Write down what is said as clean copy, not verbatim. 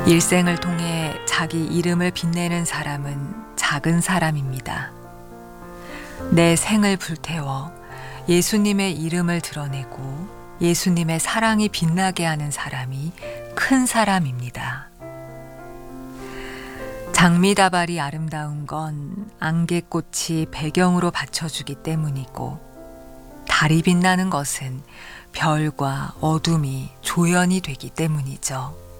일생을 통해 자기 이름을 빛내는 사람은 작은 사람입니다. 내 생을 불태워 예수님의 이름을 드러내고 예수님의 사랑이 빛나게 하는 사람이 큰 사람입니다. 장미다발이 아름다운 건 안개꽃이 배경으로 받쳐주기 때문이고, 달이 빛나는 것은 별과 어둠이 조연이 되기 때문이죠.